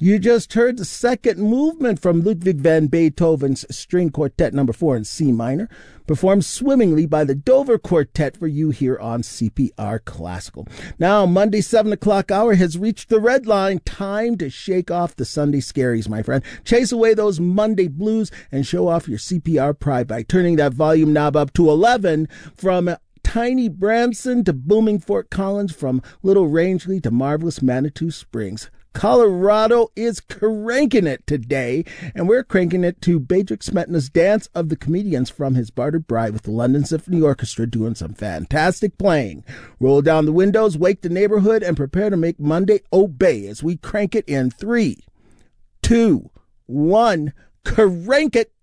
You just heard the second movement from Ludwig van Beethoven's String Quartet No. 4 in C minor, performed swimmingly by the Dover Quartet for you here on CPR Classical. Now, Monday 7 o'clock hour has reached the red line. Time to shake off the Sunday scaries, my friend. Chase away those Monday blues and show off your CPR pride by turning that volume knob up to 11 from tiny Branson to booming Fort Collins, from Little Rangeley to marvelous Manitou Springs. Colorado is cranking it today, and we're cranking it to Bedřich Smetana's Dance of the Comedians from his Bartered Bride, with the London Symphony Orchestra doing some fantastic playing. Roll down the windows, wake the neighborhood, and prepare to make Monday obey as we crank it in 3, 2, 1, crank it.